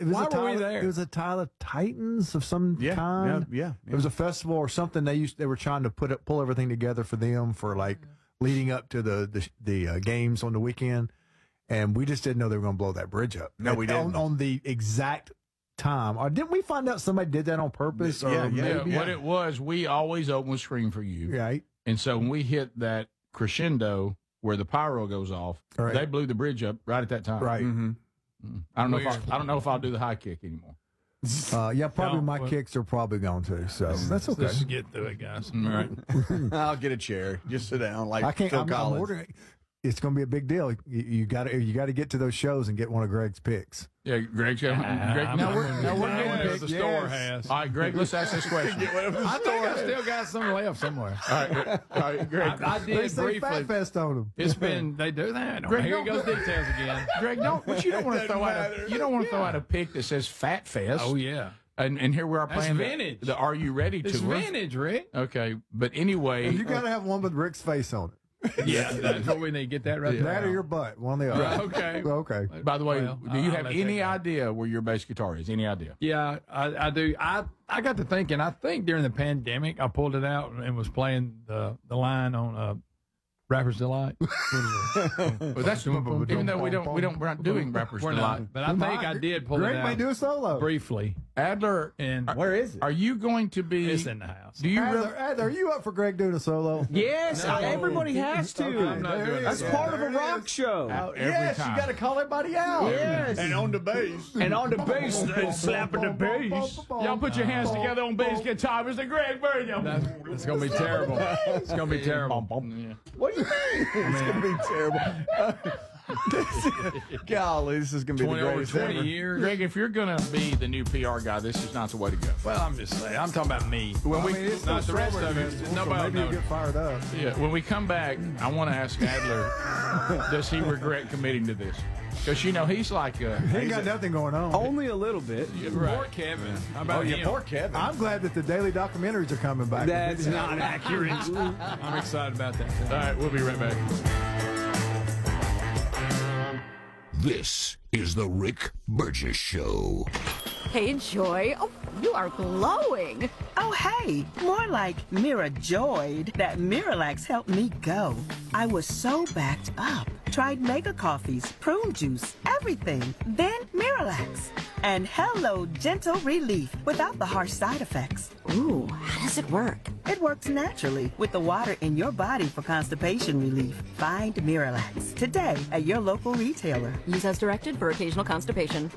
Why were we there? It was a Tyler Titans of some kind. Yeah. It was a festival or something. They were trying to pull everything together for them for like leading up to the games on the weekend, and we just didn't know they were going to blow that bridge up. No, we didn't. On the exact time. Or didn't we find out somebody did that on purpose? Yeah. What it was, we always open with Scream for You. Right. And so when we hit that crescendo where the pyro goes off, Right. they blew the bridge up right at that time. Right. Mm-hmm. I don't know if I'll do the high kick anymore. Probably my kicks are probably going to. So that's okay. Let's get through it, guys. All right. I'll get a chair. Just sit down like I can't. Phil I'm Collins. ordering. It's going to be a big deal. You got to get to those shows and get one of Greg's picks. Yeah, Greg. Greg No, we're getting getting picked. the store has. All right, Greg, let's ask this question. I think I still got some left somewhere. All right, Greg. I They did say briefly. Fat Fest on them. It's been they do that. Greg, Here don't- goes details again. Greg, but you don't want to throw out a pick that says Fat Fest. Oh yeah, And here we are That's playing vintage. the Are You Ready it's tour. vintage, Rick. Okay, but anyway, You got to have one with Rick's face on it. Yeah, that's what we need. Get that right. That or your butt. One or the other. Okay. Okay. by the way, Well, do you I'll have let any that go. idea where your bass guitar is? Any idea? Yeah, I do. I got to thinking. I think during the pandemic, I pulled it out and was playing the line on Rapper's Delight. Well, that's even though we're not doing Rappers We're Delight. not, but I think I did pull Greg it may out do a solo. briefly. Adler, And Where is it? are you going to be? it's in the house. Do you really? Adler, are you up for Greg doing a solo? Yes, everybody has to. I'm not doing That's that. part of a rock show. Every time. you got to call everybody out. Yes. And on the bass. And on the bass, and slapping the bass. Y'all put your hands together on bass guitar, Mr. Greg Burnham. It's going to be terrible. It's going to be terrible. What do you mean? It's going to be terrible. Golly, this is going to be the 20 over greatest 20 ever. years. Greg, if you're going to be the new PR guy, this is not the way to go. Well, I'm just saying. I'm talking about me. When we, It's Not the rest Strawberry of it. Festival, so Nobody maybe you'll knows. get fired up. yeah, when we come back, I want to ask Adler, does he regret committing to this? Because, he's like He ain't got nothing going on. Only a little bit. Poor Kevin. How about him? Poor Kevin. I'm glad that the daily documentaries are coming back. That's not accurate. I'm excited about that. All right, we'll be right back. This is the Rick Burgess Show. Hey, Joy. Oh, you are glowing. Oh, hey, more like Mira joyed that Miralax helped me go. I was so backed up. Tried mega coffees, prune juice, everything. Then Miralax. And hello, gentle relief without the harsh side effects. Ooh, how does it work? It works naturally with the water in your body for constipation relief. Find Miralax today at your local retailer. Use as directed for occasional constipation.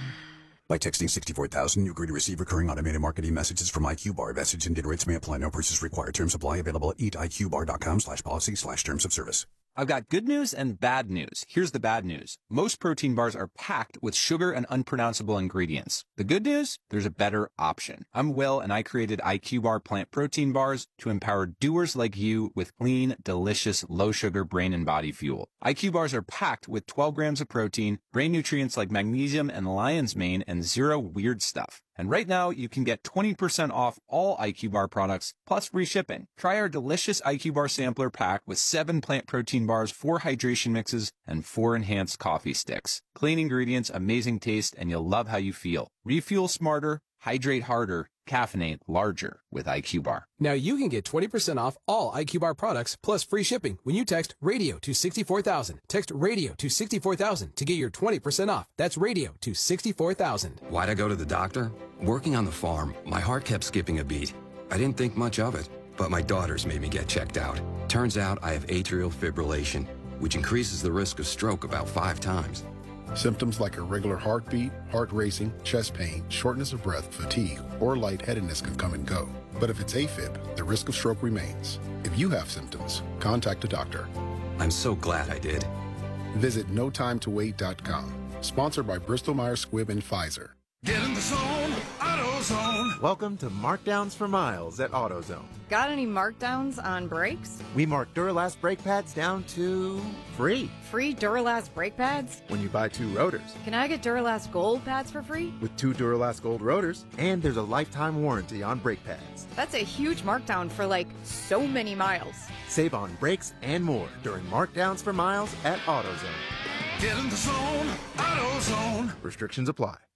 By texting 64,000, you agree to receive recurring automated marketing messages from IQ Bar. Message and data rates may apply. No purchase required. Terms apply. Available at eatiqbar.com/policy/terms of service. I've got good news and bad news. Here's the bad news. Most protein bars are packed with sugar and unpronounceable ingredients. The good news? There's a better option. I'm Will, and I created IQ Bar plant protein bars to empower doers like you with clean, delicious, low-sugar brain and body fuel. IQ Bars are packed with 12 grams of protein, brain nutrients like magnesium and lion's mane, and zero weird stuff. And right now, you can get 20% off all IQ Bar products, plus free shipping. Try our delicious IQ Bar sampler pack with 7 plant protein bars, 4 hydration mixes, and 4 enhanced coffee sticks. Clean ingredients, amazing taste, and you'll love how you feel. Refuel smarter, hydrate harder, caffeinate larger with IQ Bar. Now you can get 20% off all IQ Bar products plus free shipping when you text radio to 64,000. Text radio to 64,000 to get your 20% off. That's radio to 64,000. Why'd I go to the doctor? Working on the farm, my heart kept skipping a beat. I didn't think much of it, but my daughters made me get checked out. Turns out I have atrial fibrillation, which increases the risk of stroke about 5 times. Symptoms like irregular heartbeat, heart racing, chest pain, shortness of breath, fatigue, or lightheadedness can come and go. But if it's AFib, the risk of stroke remains. If you have symptoms, contact a doctor. I'm so glad I did. Visit notimetowait.com. Sponsored by Bristol Myers Squibb and Pfizer. Get in the zone, AutoZone. Welcome to Markdowns for Miles at AutoZone. Got any markdowns on brakes? We mark Duralast brake pads down to free. Free Duralast brake pads? When you buy 2 rotors. Can I get Duralast Gold pads for free? With 2 Duralast Gold rotors, and there's a lifetime warranty on brake pads. That's a huge markdown for like so many miles. Save on brakes and more during Markdowns for Miles at AutoZone. Get in the zone, AutoZone. Restrictions apply.